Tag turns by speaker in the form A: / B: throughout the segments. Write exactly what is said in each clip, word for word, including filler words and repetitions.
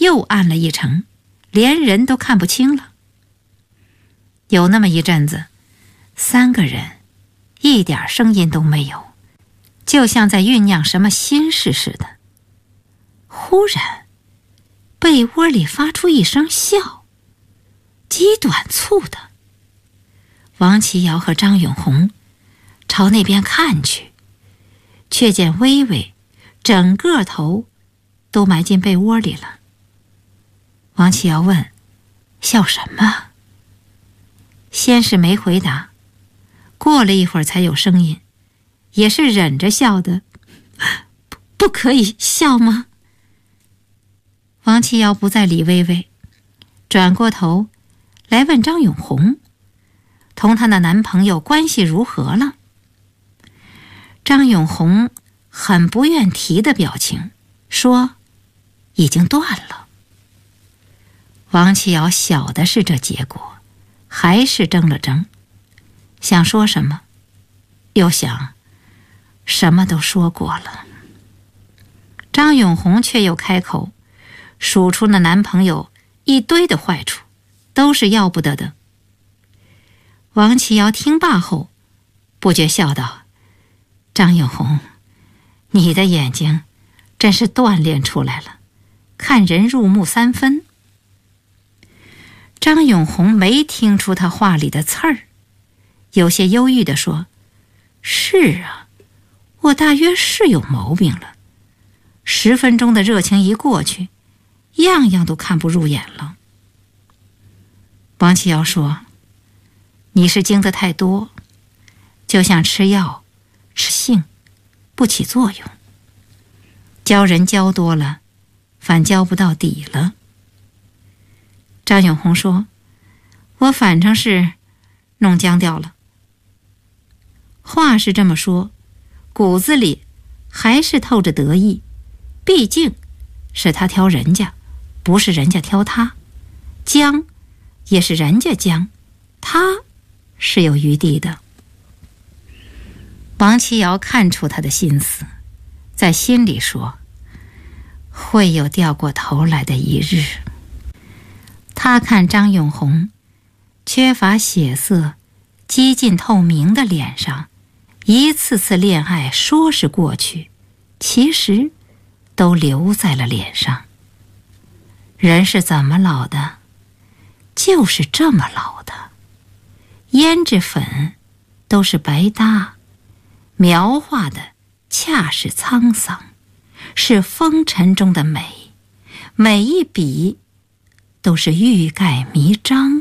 A: 又暗了一层，连人都看不清了。有那么一阵子，三个人一点声音都没有，就像在酝酿什么心事似的。忽然被窝里发出一声笑，极短促的。王琦瑶和张永红朝那边看去，却见微微整个头都埋进被窝里了。王琦瑶问：笑什么？先是没回答，过了一会儿才有声音，也是忍着笑的：不, 不可以笑吗？王琦瑶不再理微微，转过头来问张永红，同她的男朋友关系如何了？张永红很不愿提的表情，说已经断了。王琦瑶晓得是这结果，还是怔了怔，想说什么，又想什么都说过了。张永红却又开口数出了男朋友一堆的坏处，都是要不得的。王琦瑶听罢后不觉笑道：张永红，你的眼睛真是锻炼出来了，看人入木三分。张永红没听出他话里的刺儿，有些忧郁地说：是啊，我大约是有毛病了。十分钟的热情一过去，样样都看不入眼了。王琦瑶说：你是经得太多，就像吃药吃性，不起作用。教人教多了，反教不到底了。张永红说：我反正是弄僵掉了。话是这么说，骨子里还是透着得意，毕竟是他挑人家，不是人家挑他。僵也是人家僵，他是有余地的。王琦瑶看出他的心思，在心里说：会有掉过头来的一日。他看张永红缺乏血色、几近透明的脸上，一次次恋爱说是过去，其实都留在了脸上。人是怎么老的？就是这么老的。胭脂粉都是白搭，描画的恰是沧桑，是风尘中的美，每一笔都是欲盖弥彰。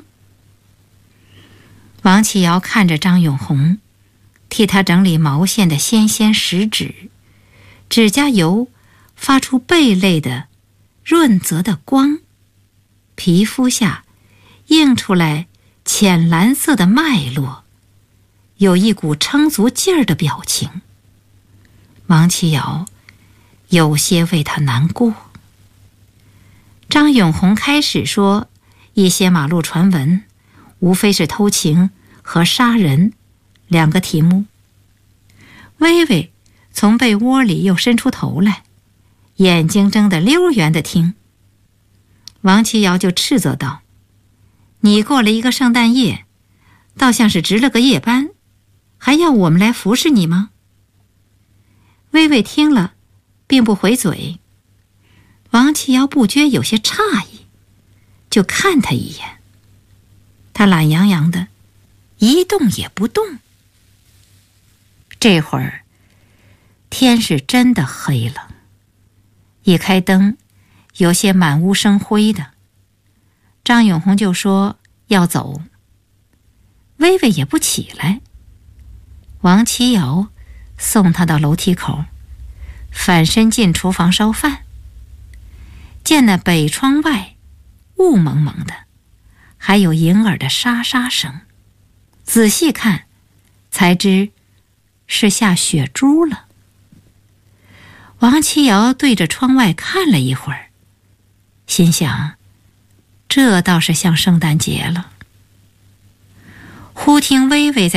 A: 王琦瑶看着张永红替他整理毛线的纤纤十指，指甲油发出贝类的润泽的光，皮肤下映出来浅蓝色的脉络，有一股撑足劲儿的表情。王琦瑶有些为他难过。张永红开始说一些马路传闻，无非是偷情和杀人两个题目。微微从被窝里又伸出头来，眼睛睁得溜圆地听。王琦瑶就斥责道：你过了一个圣诞夜，倒像是值了个夜班，还要我们来服侍你吗？微微听了并不回嘴。王琦瑶不觉有些诧异，就看他一眼。他懒洋洋的一动也不动。这会儿天是真的黑了，一开灯有些满屋生灰的。张永红就说要走，微微也不起来。王琦瑶送他到楼梯口，反身进厨房烧饭。见那北窗外雾蒙蒙的，还有银耳的沙沙声，仔细看才知是下雪珠了。王琦瑶对着窗外看了一会儿，心想这倒是像圣诞节了。忽听微微在